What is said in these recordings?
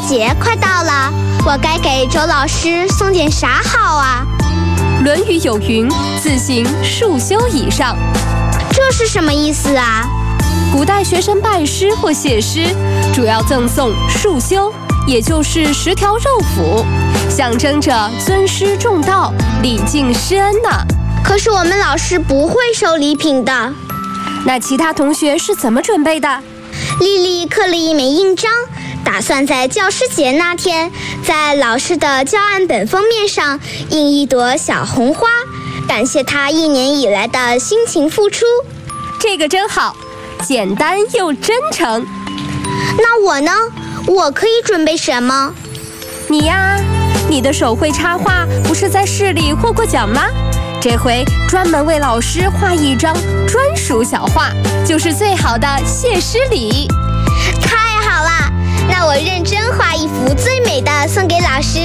节快到了，我该给周老师送点啥好啊？ 《论语》有云：“自行束修以上。” 这是什么意思啊？ 古代学生拜师或谢师，主要赠送束修，也就是10条肉脯，象征着尊师重道、礼敬师恩呢。 可是我们老师不会收礼品的。 那其他同学是怎么准备的？ 丽丽刻了一枚印章，打算在教师节那天，在老师的教案本封面上印一朵小红花，感谢她1年以来的辛勤付出。 这个真好，简单又真诚。 那我呢？我可以准备什么？ 你呀，你的手绘插画不是在市里获过奖吗？这回专门为老师画一张专属小画，就是最好的谢师礼。 太好了，那我认真画一幅最美的送给老师。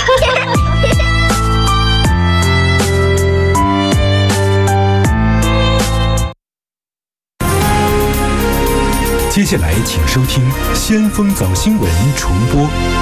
接下来请收听先锋早新闻重播。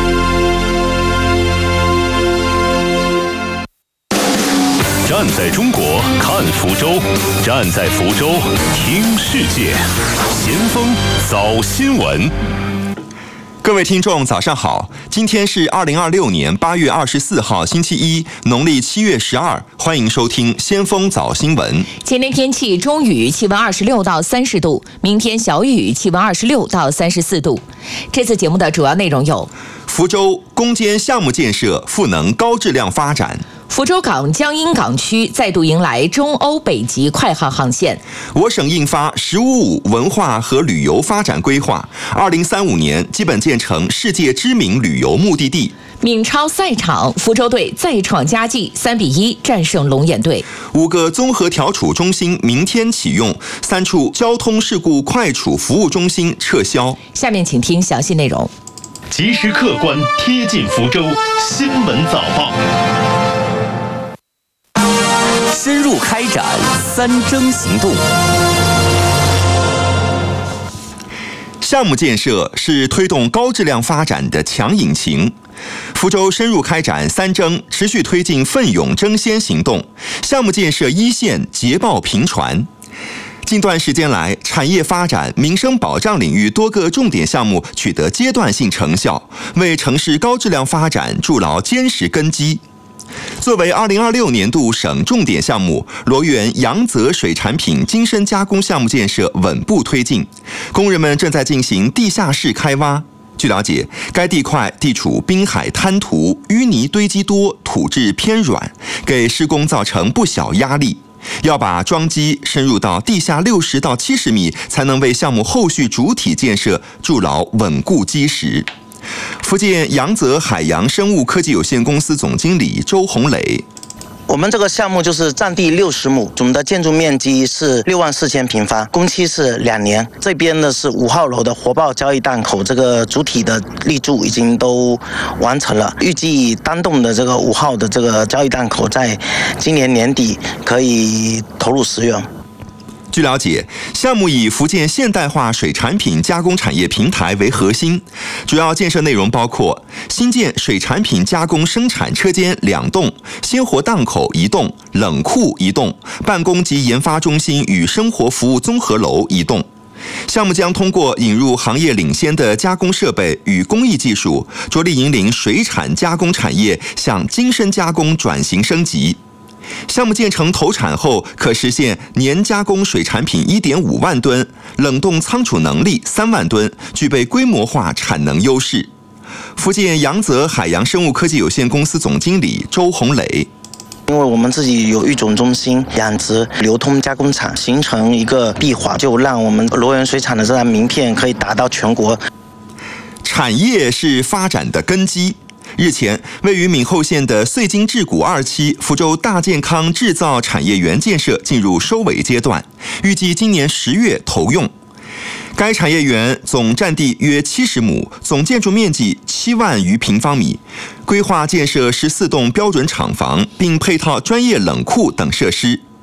站在中国看福州，站在福州听世界。先锋早新闻。 各位听众早上好，今天是2026年8月24号星期一，农历7月12，欢迎收听先锋早新闻。 今天天气中雨，气温26到30度，明天小雨，气温26到34度。这次节目的主要内容有： 福州攻坚项目建设赋能高质量发展。 福州港江阴港区再度迎来中欧北极快航航线。我省印发“十五五”文化和旅游发展规划，2035年基本建成世界知名旅游目的地。 闽超赛场，福州队再创佳绩，3-1战胜龙岩队。 5个综合调处中心明天启用，3处交通事故快处服务中心撤销。 下面请听详细内容。 及时客观贴近福州新闻早报。 深入开展3征行动。 项目建设是推动高质量发展的强引擎。福州深入开展3征，持续推进奋勇争先行动，项目建设一线捷报频传。近段时间来，产业发展、民生保障领域多个重点项目取得阶段性成效，为城市高质量发展筑牢坚实根基。作为2026年度省重点项目，罗源扬泽水产品精深加工项目建设稳步推进，工人们正在进行地下室开挖。据了解，该地块地处滨海滩涂，淤泥堆积多，土质偏软，给施工造成不小压力。要把桩基深入到地下60到70米，才能为项目后续主体建设筑牢稳固基石。福建扬泽海洋生物科技有限公司总经理周洪磊： 我们这个项目就是占地60亩，总的建筑面积是64000平方，工期是2年。这边呢是5号楼的活报交易档口，这个主体的立柱已经都完成了，预计单栋的这个5号的这个交易档口在今年年底可以投入使用。 据了解，项目以福建现代化水产品加工产业平台为核心，主要建设内容包括新建水产品加工生产车间2栋、鲜活档口1栋、冷库1栋、办公及研发中心与生活服务综合楼1栋。项目将通过引入行业领先的加工设备与工艺技术，着力引领水产加工产业向精深加工转型升级。项目建成投产后，可实现年加工水产品1.5万吨，冷冻仓储能力3万吨，具备规模化产能优势。福建扬泽海洋生物科技有限公司总经理周洪磊： 因为我们自己有育种中心、养殖、流通加工厂，形成一个闭环，就让我们罗源水产的这张名片可以达到全国。 产业是发展的根基。日前，位于闽后县的穗金制谷2期福州大健康制造产业园建设进入收尾阶段，预计今年10月投用。该产业园总占地约70亩，总建筑面积7万余平方米，规划建设14栋标准厂房，并配套专业冷库等设施。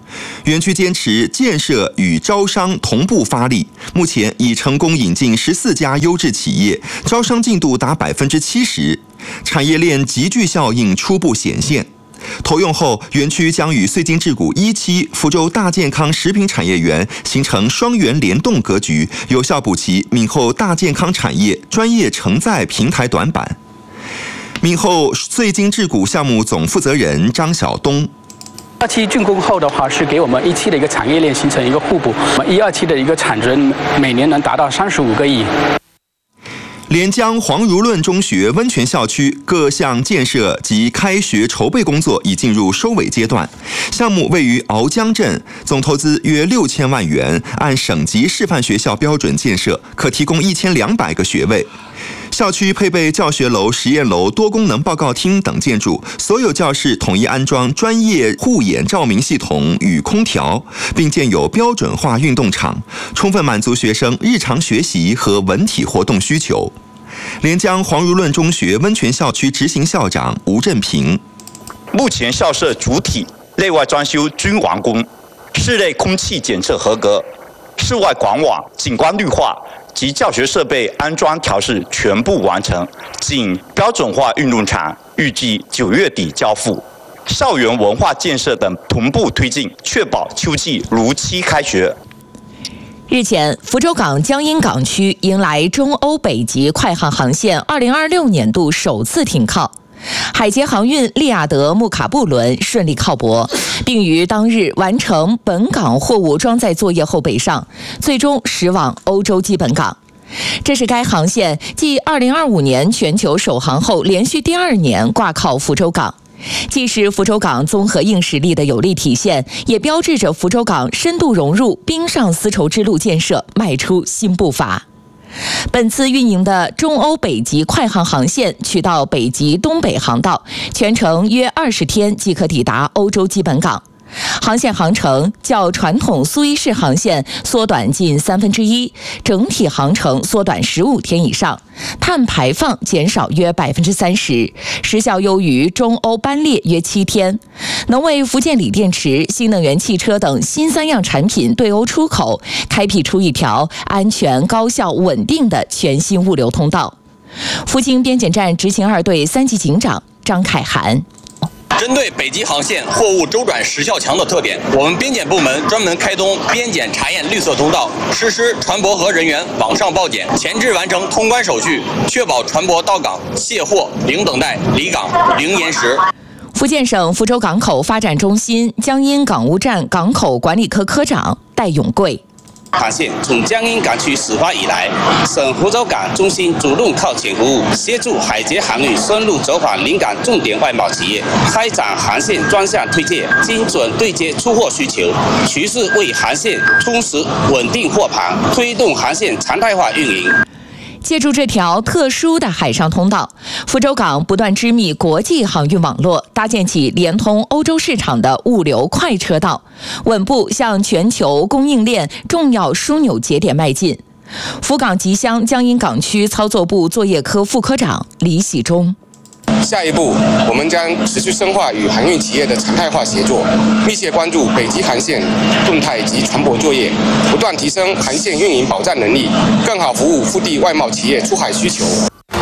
园区坚持建设与招商同步发力，目前已成功引进14家优质企业，招商进度达70%，产业链集聚效应初步显现。投用后，园区将与穗金制股1期福州大健康食品产业园形成双园联动格局，有效补齐闽后大健康产业专业承载平台短板。闽后穗金制股项目总负责人张晓东。 2期竣工后的话，是给我们1期的一个产业链形成一个互补，我们1、2期的一个产值每年能达到35个亿。 连江黄如论中学温泉校区各项建设及开学筹备工作已进入收尾阶段。项目位于鳌江镇，总投资约6000万元，按省级示范学校标准建设，可提供1200个学位。校区配备教学楼、实验楼、多功能报告厅等建筑，所有教室统一安装专业护眼照明系统与空调，并建有标准化运动场，充分满足学生日常学习和文体活动需求。连江黄如论中学温泉校区执行校长吴振平： 目前校舍主体内外装修均完工，室内空气检测合格，室外管网、景观绿化及教学设备安装调试全部完成，仅标准化运动场预计9月底交付。校园文化建设等同步推进，确保秋季如期开学。 日前，福州港江阴港区迎来中欧北极快航航线2026年度首次停靠，海捷航运利雅得穆卡布轮顺利靠泊，并于当日完成本港货物装载作业后北上，最终驶往欧洲基本港。这是该航线继2025年全球首航后连续第2年挂靠福州港，既是福州港综合硬实力的有力体现，也标志着福州港深度融入冰上丝绸之路建设迈出新步伐。本次运营的中欧北极快航航线取到北极东北航道，全程约20天即可抵达欧洲基本港。航线航程较传统苏伊士航线缩短近1/3，整体航程缩短15天以上，碳排放减少约30%，时效优于中欧班列约7天，能为福建锂电池、新能源汽车等新3样产品对欧出口开辟出一条安全、高效、稳定的全新物流通道。福清边检站执勤2队3级警长张凯涵： 针对北极航线货物周转时效强的特点，我们边检部门专门开通边检查验绿色通道，实施船舶和人员网上报检，前置完成通关手续，确保船舶到港卸货零等待、离港零延时。 福建省福州港口发展中心江阴港务站港口管理科科长戴永贵： 航线从江阴港区始发以来，省福州港中心主动靠前服务，协助海捷航运深入走访临港重点外贸企业，开展航线专项推介，精准对接出货需求，持续为航线充实稳定货盘，推动航线常态化运营。 借助这条特殊的海上通道，福州港不断织密国际航运网络，搭建起连通欧洲市场的物流快车道，稳步向全球供应链重要枢纽节点迈进。福港吉乡江阴港区操作部作业科副科长李喜忠： 下一步，我们将持续深化与航运企业的常态化协作，密切关注北极航线动态及船舶作业，不断提升航线运营保障能力，更好服务腹地外贸企业出海需求。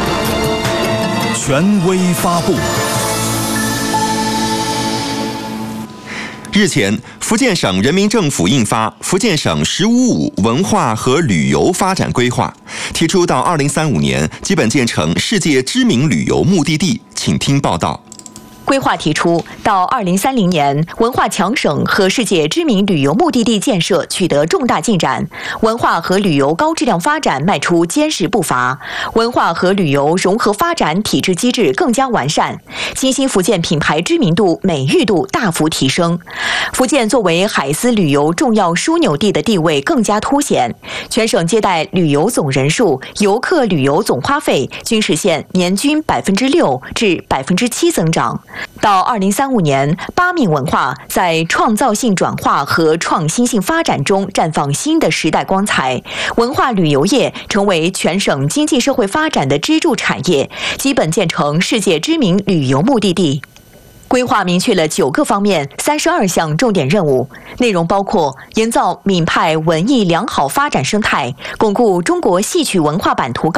权威发布。 日前，福建省人民政府印发《福建省“15+5”文化和旅游发展规划》，提出到2035年基本建成世界知名旅游目的地。请听报道。 规划提出，到2030年，文化强省和世界知名旅游目的地建设取得重大进展，文化和旅游高质量发展迈出坚实步伐，文化和旅游融合发展体制机制更加完善，新兴福建品牌知名度、美誉度大幅提升。福建作为海丝旅游重要枢纽地的地位更加凸显，全省接待旅游总人数、游客旅游总花费均实现年均6%至7%增长。到2035年，巴闽文化在创造性转化和创新性发展中绽放新的时代光彩，文化旅游业成为全省经济社会发展的支柱产业，基本建成世界知名旅游目的地。 规划明确了9个方面32项重点任务，内容包括营造闽派文艺良好发展生态，巩固中国戏曲文化版图高